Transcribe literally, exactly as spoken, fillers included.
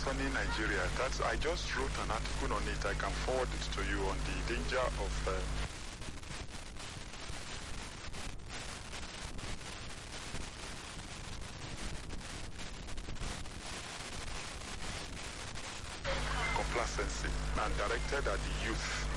Cacophony Nigeria. That's, I just wrote an article on it. I can forward it to you on the danger of... Uh, complacency, and directed at the youth.